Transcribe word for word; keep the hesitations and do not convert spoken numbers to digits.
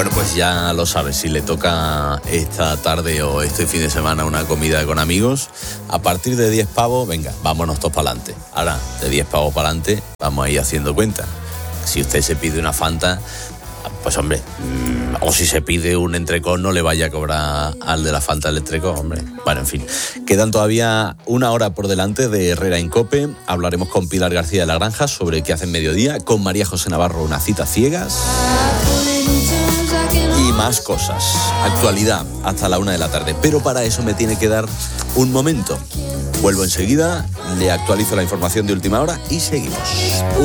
Bueno, pues ya lo sabes, si le toca esta tarde o este fin de semana una comida con amigos, a partir de diez pavos, venga, vámonos todos para adelante. Ahora, de diez pavos para adelante, vamos a ir haciendo cuenta. Si usted se pide una Fanta, pues hombre, mmm, o si se pide un entrecot, no le vaya a cobrar al de la Fanta el entrecot, hombre. Bueno, en fin, quedan todavía una hora por delante de Herrera en COPE. Hablaremos con Pilar García de la Granja sobre qué hace en mediodía, con María José Navarro una cita ciegas y más cosas. Actualidad hasta la una de la tarde, pero para eso me tiene que dar un momento. Vuelvo enseguida, le actualizo la información de última hora y seguimos.